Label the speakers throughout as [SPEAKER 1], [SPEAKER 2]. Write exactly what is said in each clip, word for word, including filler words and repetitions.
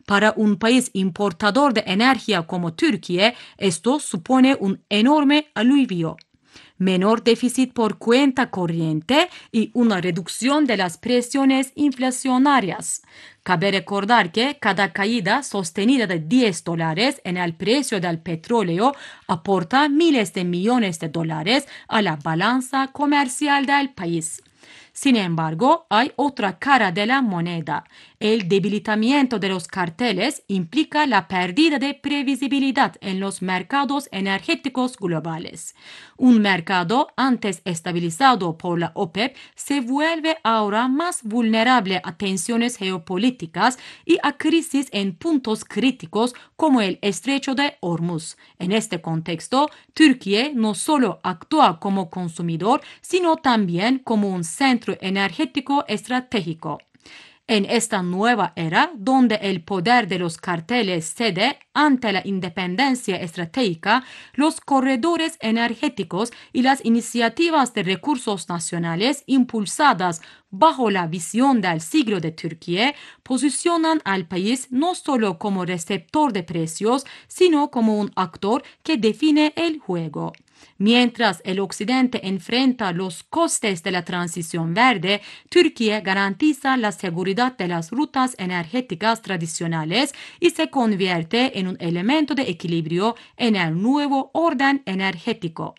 [SPEAKER 1] Para un país importador de energía como Turquía, esto supone un enorme alivio. Menor déficit por cuenta corriente y una reducción de las presiones inflacionarias. Cabe recordar que cada caída sostenida de diez dólares en el precio del petróleo aporta miles de millones de dólares a la balanza comercial del país. Sin embargo, hay otra cara de la moneda. El debilitamiento de los carteles implica la pérdida de previsibilidad en los mercados energéticos globales. Un mercado antes estabilizado por la OPEP se vuelve ahora más vulnerable a tensiones geopolíticas y a crisis en puntos críticos como el estrecho de Hormuz. En este contexto, Turquía no solo actúa como consumidor, sino también como un centro energético estratégico. En esta nueva era, donde el poder de los carteles cede ante la independencia estratégica, los corredores energéticos y las iniciativas de recursos nacionales impulsadas bajo la visión del siglo de Turquía posicionan al país no solo como receptor de precios, sino como un actor que define el juego. Mientras el Occidente enfrenta los costes de la transición verde, Turquía garantiza la seguridad de las rutas energéticas tradicionales y se convierte en un elemento de equilibrio en el nuevo orden energético.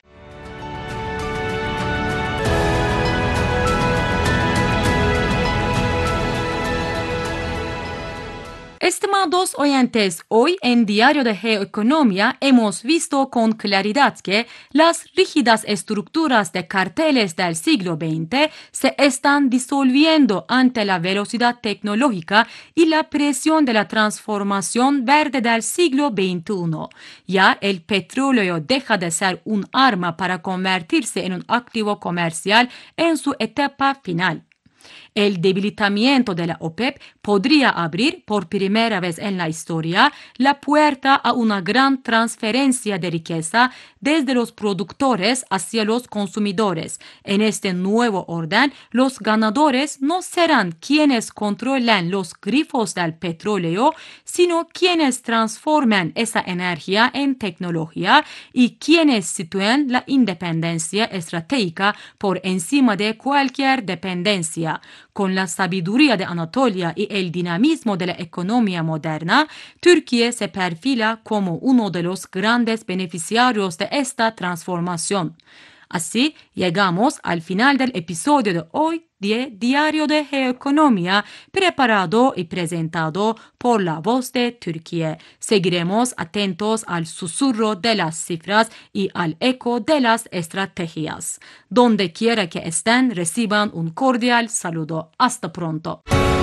[SPEAKER 1] Estimados oyentes, hoy en Diario de Geoeconomía hemos visto con claridad que las rígidas estructuras de carteles del siglo veinte se están disolviendo ante la velocidad tecnológica y la presión de la transformación verde del siglo veintiuno. Ya el petróleo deja de ser un arma para convertirse en un activo comercial en su etapa final. El debilitamiento de la OPEP podría abrir por primera vez en la historia la puerta a una gran transferencia de riqueza desde los productores hacia los consumidores. En este nuevo orden, los ganadores no serán quienes controlan los grifos del petróleo, sino quienes transforman esa energía en tecnología y quienes sitúen la independencia estratégica por encima de cualquier dependencia. Con la sabiduría de Anatolia y el dinamismo de la economía moderna, Turquía se perfila como uno de los grandes beneficiarios de esta transformación. Así llegamos al final del episodio de hoy de Diario de Geoeconomía, preparado y presentado por La Voz de Turquía. Seguiremos atentos al susurro de las cifras y al eco de las estrategias. Donde quiera que estén, reciban un cordial saludo. Hasta pronto.